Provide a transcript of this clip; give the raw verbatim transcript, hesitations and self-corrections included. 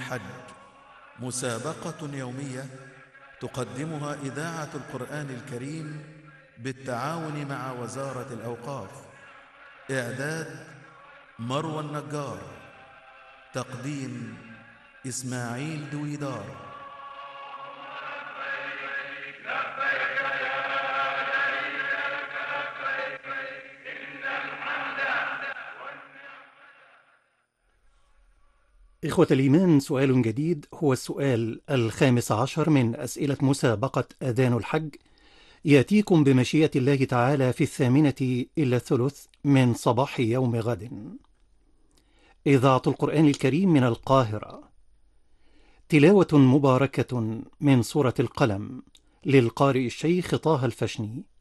الحج، مسابقة يومية تقدمها إذاعة القرآن الكريم بالتعاون مع وزارة الأوقاف. إعداد مروى النجار، تقديم إسماعيل دويدار. إخوة الإيمان، سؤال جديد هو السؤال الخامس عشر من أسئلة مسابقة أذان الحج، يأتيكم بمشيئة الله تعالى في الثامنة إلى الثلث من صباح يوم غد. إذاعة القرآن الكريم من القاهرة. تلاوة مباركة من سورة القلم للقارئ الشيخ طه الفشني.